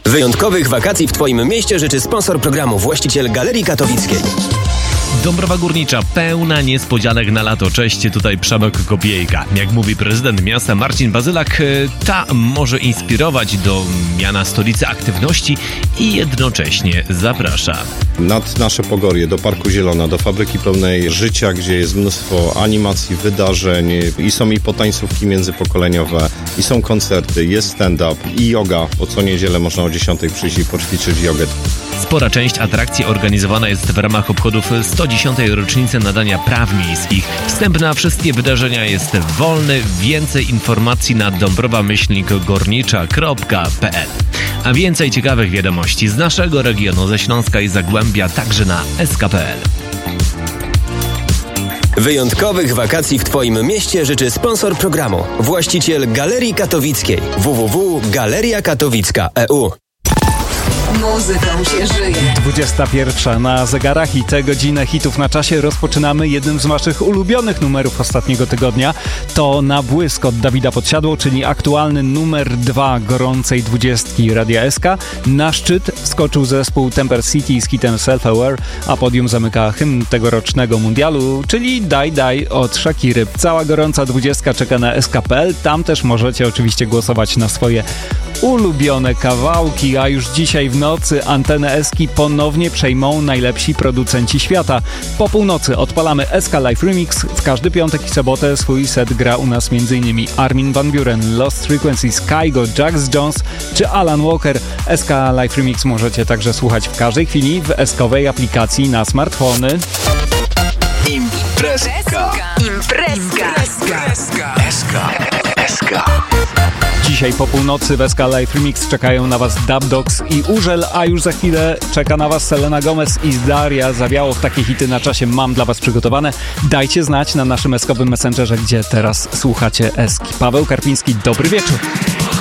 Wyjątkowych wakacji w Twoim mieście życzy sponsor programu, właściciel Galerii Katowickiej. Dąbrowa Górnicza pełna niespodzianek na lato. Cześć, tutaj Przemek Kopiejka. Jak mówi prezydent miasta Marcin Bazylak, ta może inspirować do miana stolicy aktywności i jednocześnie zaprasza. Nad nasze Pogorie, do Parku Zielona, do fabryki pełnej życia, gdzie jest mnóstwo animacji, wydarzeń i są i potańcówki międzypokoleniowe, i są koncerty, jest stand-up i yoga, bo co niedzielę można o 10 przyjść i poćwiczyć jogę. Spora część atrakcji organizowana jest w ramach obchodów 110. rocznicy nadania praw miejskich. Wstęp na wszystkie wydarzenia jest wolny. Więcej informacji na dąbrowa-górnicza.pl. A więcej ciekawych wiadomości z naszego regionu, ze Śląska i Zagłębia, także na sk.pl. Wyjątkowych wakacji w Twoim mieście życzy sponsor programu, właściciel Galerii Katowickiej www.galeriakatowicka.eu. Muzyką się żyje. 21 na zegarach i tę godzinę hitów na czasie rozpoczynamy jednym z waszych ulubionych numerów ostatniego tygodnia. To Na błysk od Dawida Podsiadło, czyli aktualny numer 2 gorącej 20 Radia SK. Na szczyt wskoczył zespół Temper City z hitem Self Aware, a podium zamyka hymn tegorocznego mundialu, czyli Daj Daj od Shakiry. Cała gorąca 20 czeka na sk.pl. Tam też możecie oczywiście głosować na swoje ulubione kawałki, a już dzisiaj w nocy antenę Eski ponownie przejmą najlepsi producenci świata. Po północy odpalamy SK Live Remix. W każdy piątek i sobotę swój set gra u nas m.in. Armin van Buuren, Lost Frequencies, Kygo, Jax Jones czy Alan Walker. SK Live Remix możecie także słuchać w każdej chwili w eskowej aplikacji na smartfony. Imprezka. Dzisiaj po północy w SK Live Remix czekają na was Dub Dogs i Urzel, a już za chwilę czeka na was Selena Gomez i Daria Zawiałow. Takie hity na czasie mam dla was przygotowane. Dajcie znać na naszym eskowym messengerze, gdzie teraz słuchacie Eski. Paweł Karpiński, dobry wieczór.